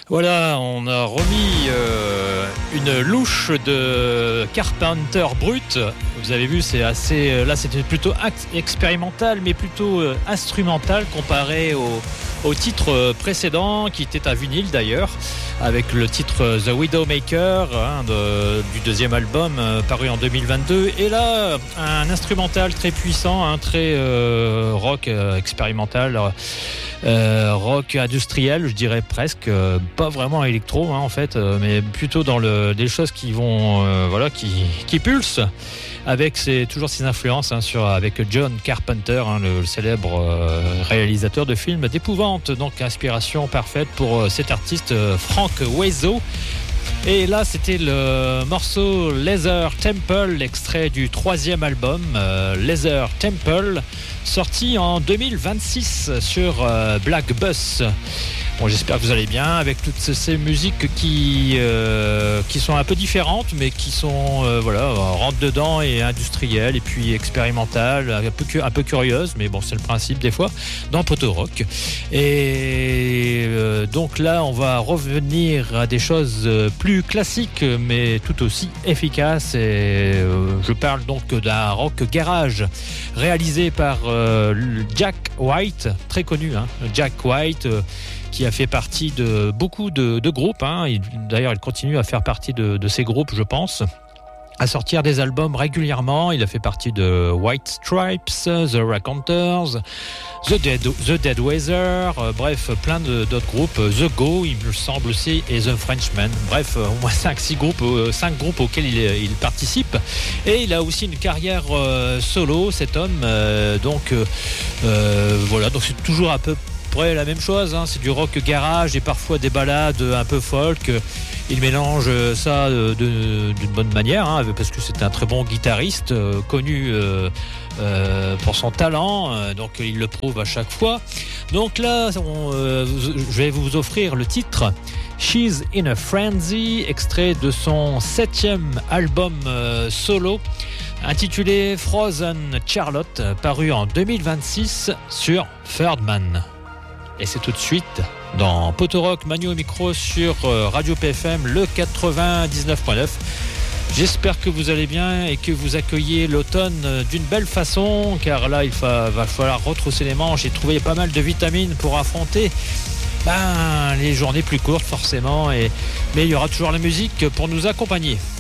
Voilà, on a remis une louche de Carpenter brut. Vous avez vu, c'est assez. Là, c'était plutôt expérimental, mais plutôt instrumental comparé au titre précédent, qui était un vinyle d'ailleurs, avec le titre The Widowmaker du deuxième album paru en 2022. Et là, un instrumental très puissant, très rock expérimental. Rock industriel, je dirais presque, pas vraiment électro en fait, mais plutôt dans des choses qui vont, qui pulsent, avec toujours ces influences avec John Carpenter, le célèbre réalisateur de films d'épouvante, donc inspiration parfaite pour cet artiste Frank Oizo. Et là, c'était le morceau Leather Temple, l'extrait du troisième album Leather Temple, sorti en 2026 sur Black Bus. Bon, j'espère que vous allez bien avec toutes ces musiques qui sont un peu différentes, mais qui sont rentre dedans et industrielles et puis expérimentales, un peu curieuses, mais bon, c'est le principe des fois dans Poto Rock. Et donc là, on va revenir à des choses plus classiques, mais tout aussi efficaces. Et je parle donc d'un rock garage réalisé par Jack White, très connu, Jack White. Qui a fait partie de beaucoup de groupes. D'ailleurs, il continue à faire partie de ces groupes, je pense, à sortir des albums régulièrement. Il a fait partie de White Stripes, The Raconteurs, The Dead Weather, bref, plein d'autres groupes, The Go, il me semble aussi, et The Frenchmen. Bref, au moins 5 groupes auxquels il participe. Et il a aussi une carrière solo, cet homme. Donc c'est toujours un peu la même chose, c'est du rock garage et parfois des ballades un peu folk. Il mélange ça d'une bonne manière, parce que c'est un très bon guitariste, connu pour son talent, donc il le prouve à chaque fois. Donc là, je vais vous offrir le titre She's in a Frenzy, extrait de son 7e album solo, intitulé Frozen Charlotte, paru en 2026 sur Third Man. Et c'est tout de suite dans Poto Rock, Manu au micro sur Radio PFM, le 99.9. J'espère que vous allez bien et que vous accueillez l'automne d'une belle façon, car là, va falloir retrousser les manches et trouver pas mal de vitamines pour affronter les journées plus courtes forcément. Mais il y aura toujours la musique pour nous accompagner.